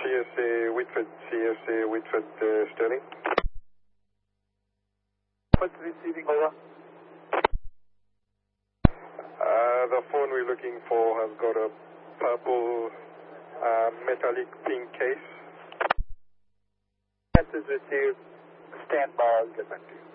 CSA Whitford Sterling. What's receiving over? The phone we're looking for has got a purple metallic pink case. Message received. Stand by. I'll get back to you.